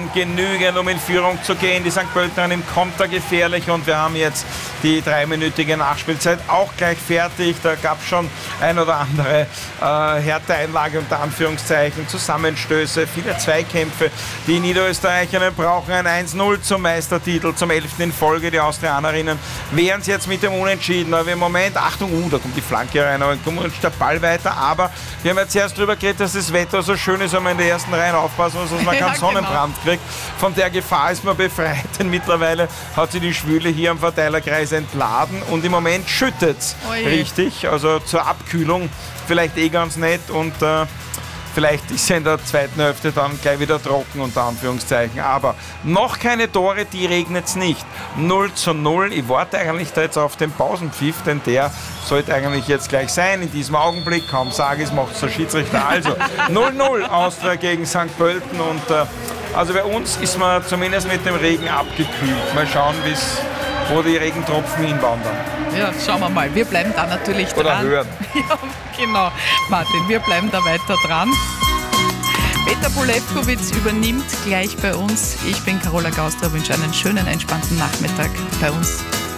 genügend, um in Führung zu gehen. Die St. Pöltenerin kommt da gefährlich und wir haben jetzt die 3-minütige Nachspielzeit auch gleich fertig. Da gab es schon ein oder andere Härteeinlage unter Anführungszeichen, Zusammenstöße, viele Zweikämpfe. Die Niederösterreicherinnen brauchen ein 1-0 zum Meistertitel, zum 11. in Folge. Die Austrianerinnen wären es jetzt mit dem Unentschieden. Aber im Moment, Achtung, da kommt die Flanke rein, aber kommt der Ball weiter. Aber wir haben jetzt erst darüber geredet, dass das Wetter so schön ist, wenn man in der ersten Reihe aufpassen muss, dass man keinen Sonnenbrand kriegt. Von der Gefahr ist man befreit, denn mittlerweile hat sie die Schwüle hier am Verteilerkreis entladen und im Moment schüttet es richtig, also zur Abkühlung vielleicht ganz nett und vielleicht ist sie in der zweiten Hälfte dann gleich wieder trocken, unter Anführungszeichen. Aber noch keine Tore, die regnet es nicht. 0:0. Ich warte eigentlich da jetzt auf den Pausenpfiff, denn der sollte eigentlich jetzt gleich sein. In diesem Augenblick, kaum sage ich es, macht es der Schiedsrichter. Also 0:0 Austria gegen St. Pölten. Und also bei uns ist man zumindest mit dem Regen abgekühlt. Mal schauen, wo die Regentropfen hinwandern. Ja, schauen wir mal. Wir bleiben da natürlich dran. Oder hören. Ja, genau. Martin, wir bleiben da weiter dran. Peter Polewkowitz übernimmt gleich bei uns. Ich bin Carola Gaustra, wünsche einen schönen, entspannten Nachmittag bei uns.